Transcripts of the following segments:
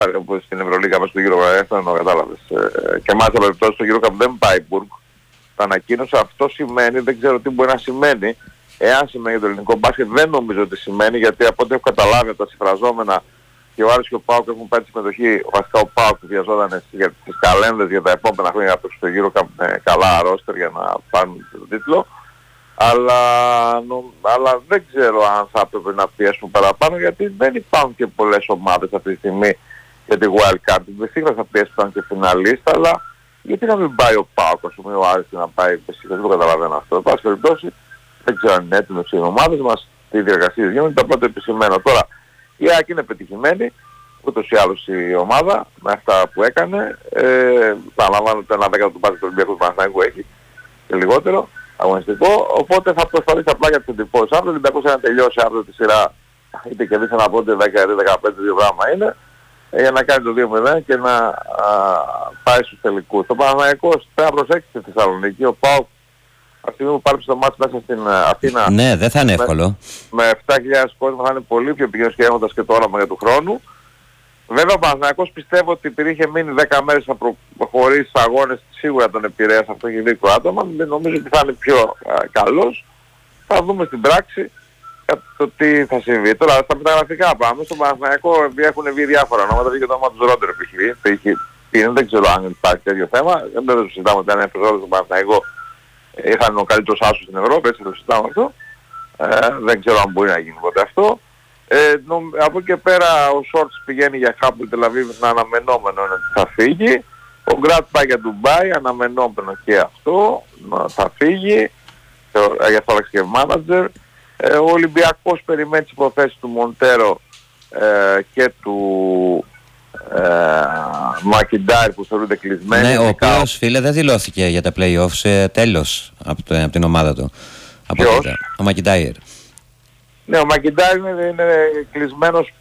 όπως στην Ευρωλίγα μας στο EuroCup, το κατάλαβες. Και μάλιστα περιπτώσει στο EuroCup δεν πάει Μπουργκ. Το ανακοίνωσε, αυτό σημαίνει, δεν ξέρω τι μπορεί να σημαίνει. Εάν σημαίνει το ελληνικό μπάσκετ, δεν νομίζω ότι σημαίνει, γιατί από ό,τι έχω καταλάβει από τα συμφραζόμενα και ο Άρης και ο ΠΑΟΚ έχουν πάρει τη συμμετοχή. Βασικά ο ΠΑΟΚ βιαζόταν στις καλένδες για τα επόμενα χρόνια να παίξουν στο EuroCup με καλά ρόστερ για να πάρουν τον τίτλο. Αλλά δεν ξέρω αν θα έπρεπε να πιέσουν παραπάνω, γιατί δεν υπάρχουν και πολλές ομάδες αυτή τη στιγμή για τη Wild Card. Σίγουρα θα πιέσουν και φιναλίστα, αλλά γιατί να μην πάει ο ΠΑΟΚ, ας πούμε, ο Άρης να πάει, δεν το καταλαβαίνω αυτό. Εν πάση περιπτώσει, δεν ξέρω αν είναι έτοιμες οι ομάδες μας, τι διεργασίες γίνονται, απλά το επισημαίνω. Τώρα, η ΑΕΚ είναι πετυχημένη, ούτως ή άλλως η ομάδα, με αυτά που έκανε. Παραλαμβάνω το 1/10 του μπάσκετ του Ολυμπιακού Παναθηναϊκού έχει και λιγότερο αγωνιστικό, οπότε θα προσπαθήσει απλά για τις εντυπώσεις. Αν ο Ολυμπιακός να τελειώσει αύριο τη σειρά, είτε κερδίσει ένα πόντι 10-15 δύο πράγμα είναι, για να κάνει το 2-0 και να πάει στους τελικούς. Το Παναθηναϊκός πρέπει να προσέξει στη Θεσσαλονίκη. Ο ΠΑΟΚ αυτή τη στιγμή που πάρει στο μάτς μέσα στην Αθήνα. Ναι, δεν θα είναι εύκολο. Με 7.000 κόσμο θα είναι πολύ πιο επικίνδυνος και έχοντας και το όραμα για του χρόνου. Βέβαια ο Παναθηναϊκός πιστεύω ότι επειδή είχε μείνει 10 μέρες να προχωρήσει στους αγώνες, σίγουρα τον επηρέασε, αυτό έχει δίκιο άτομα. Νομίζω ότι θα είναι πιο καλός. Θα δούμε στην πράξη το τι θα συμβεί. Τώρα στα μεταγραφικά πάμε. Στον Παναθηναϊκό έχουν βγει διάφορα ονόματα. Βγήκε το όνομα του Ρόντερ π.χ. Δεν ξέρω αν υπάρχει τέτοιο θέμα. Δεν το συζητάμε ότι αν είναι Ρόντερ στον Παναθηναϊκό είχαν ο καλύτερος άσος στην Ευρώπη, έτσι το συζητάμε αυτό. Δεν ξέρω αν μπορεί να γίνει ποτέ αυτό. Από εκεί και πέρα ο Σόρτς πηγαίνει για Χάμπουλ Τελαβίβ, αναμενόμενο είναι ότι θα φύγει. Ο Γκράτ πάει για Ντουμπάι, αναμενόμενο και αυτό, θα φύγει. Γι' αυτό άλλαξε και μάνατζερ. Ο Ολυμπιακός περιμένει τις υποθέσεις του Μοντέρο και του Μακιντάρ που θεωρούνται κλεισμένοι. Ναι, ο οποίος, φίλε, δεν δηλώθηκε για τα play-offs, τέλος από την ομάδα του. Ποιος? Ο Μακιντάιρ. Ναι, ο Μακιντάρ είναι κλεισμένος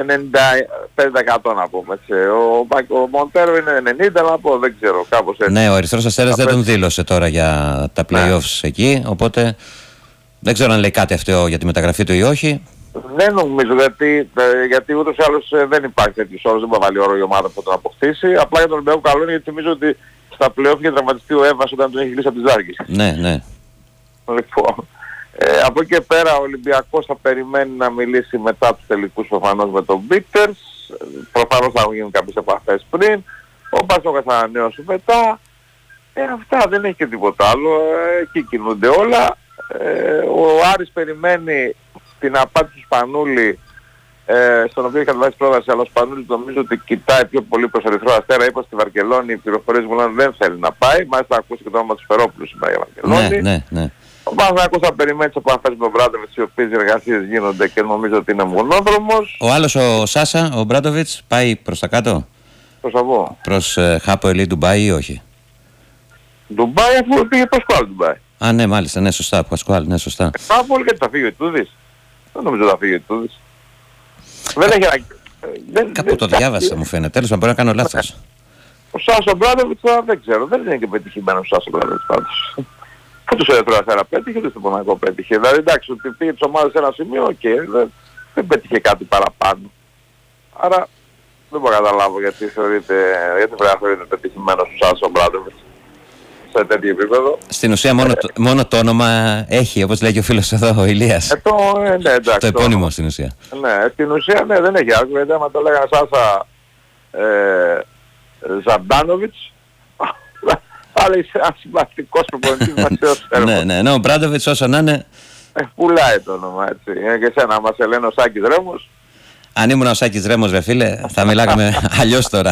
95% να πούμε. Ο Μοντέρο είναι 90% να πω, δεν ξέρω, κάπως έτσι. Ναι, ο Ερυθρός Αστέρας δεν τον δήλωσε τώρα για τα play-offs εκεί, οπότε δεν ξέρω αν λέει κάτι αυτό για τη μεταγραφή του ή όχι. Δεν νομίζω, γιατί ούτως ή άλλως δεν υπάρχει τέτοιος όρος, δεν μπορεί να βάλει όρο η ομάδα που θα τον αποκτήσει. Απλά για τον Ολυμπιακό καλό είναι, γιατί νομίζω ότι στα play-off είχε τραυματιστεί ο Εύας όταν τον έχει λύσει από τις Ζάρκες. Ναι, ναι. Λοιπόν, από εκεί και πέρα ο Ολυμπιακός θα περιμένει να μιλήσει μετά τους τελικούς προφανώς με τον Μπίτερς. Προφανώς θα γίνουν κάποιες επαφές πριν. Ο Πασόκας θα ανανεώσει μετά. Αυτά, δεν έχει και τίποτα άλλο. Εκεί κινούνται όλα. Ο Άρης περιμένει την απάντηση του Σπανούλη, στον οποίο έχει κατεβάσει πρόταση, αλλά ο Σπανούλης νομίζω ότι κοιτάει πιο πολύ προς Ερυθρό Αστέρα. Είπα στη Βαρκελόνη, οι πληροφορίες μου λένε δεν θέλει να πάει. Μάλιστα ακούσει και το όνομα του Σφερόπουλου σήμερα για Βαρκελόνη. Ναι, ναι, ναι. Ο Παναθηναϊκός θα περιμένει τις επαφές με τον Μπράντοβιτς, οι οποίες εργασίες γίνονται και νομίζω ότι είναι μονόδρομος. Ο άλλος, ο Σάσα, ο Μπράντοβιτς, πάει προς τα κάτω. Προς αβώ. Προς Χάπο Ελί Ντουμπάι ή όχι? Ντουμπάι, αφού πήγε Πασκουάλ Ντουμπάι. Α, ναι, μάλιστα, ναι, σωστά, Πασκουάλ, ναι, σωστά. Πολύ γιατί θα φύγει ο Τούδης. Δεν νομίζω ότι θα φύγει ο Τούδης. Δεν έχει... Κάπου το διάβασα μου φαίνεται, τέλος πάντων μπορεί να κάνω λάθος. Ο Σάσα Μπράντοβιτς δεν ξέρω, δεν είναι και πετυχημένος ο Σάσα Μπράντοβιτς πάντως. Πού τους Ερυθρό Αστέρα πέτυχε, ούτε στο Παναθηναϊκό πέτυχε. Δηλαδή εντάξει, ότι πήγε τις ομάδες σε ένα σημείο και δεν πέτυχε κάτι παραπάνω. Άρα δεν μπορώ να καταλάβω γιατί πρέπει να θεωρείται πετυχημένος ο Σάσα Μπράντοβιτς σε τέτοιο επίπεδο. Στην ουσία μόνο το όνομα έχει, όπως λέει και ο φίλος εδώ, ο Ηλίας. Ναι, εντάξει, το επώνυμο στην ουσία. Ναι, στην ουσία ναι, δεν έχει άκου, γιατί άμα το λέγανε Σάσα Ζαντάνοβιτς, πάλι είσαι ασυμβατικός προπονητής μας. Ναι, ο Μπράντοβιτς όσο να είναι... Πουλάει το όνομα, έτσι. Είναι και εσένα, άμα σε λένε ο Σάκης Ρέμος. Αν ήμουν ο Σάκης Ρέμος, ρε φίλε, θα μιλάγαμε αλλιώς τώρα.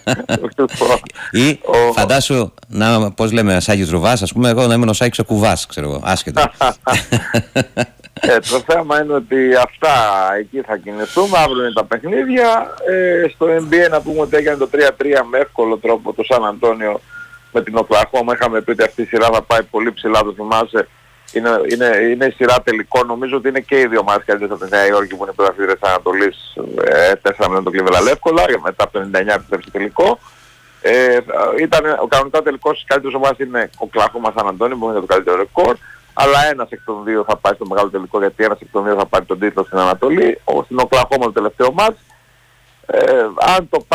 Ή φαντάσου, πώς λέμε, ο Σάκης Ρουβάς, ας πούμε, εγώ να ήμουν ο Σάκης ο Κουβάς, ξέρω εγώ, άσχετο. Το θέμα είναι ότι αυτά εκεί θα κινηθούμε, αύριο είναι τα παιχνίδια. Στο NBA να πούμε ότι έγινε το 3-3 με εύκολο τρόπο το Σαν Αντώνιο με την Οκλαχώμα. Είχαμε πει ότι αυτή η σειρά θα πάει πολύ ψηλά, το θυμάσαι. Είναι η σειρά τελικό, νομίζω ότι είναι και οι δύο ομάδες καλύτερες από τη Νέα Υόρκη που είναι πρωταθλήτριες της Ανατολής, 4-0 το Cleveland εύκολα, μετά από το 99 επιστρέψει τελικό. Ο κανονικά τελικός της καλύτερης ομάδας είναι ο Οκλαχώμα Σαν Αντώνιο που είναι το καλύτερο ρεκόρ, αλλά ένας εκ των δύο θα πάει στο μεγάλο τελικό, γιατί ένας εκ των δύο θα πάρει τον τίτλο στην Ανατολή. Στην Οκλαχώμα το τελευταίο μάτς. Αν το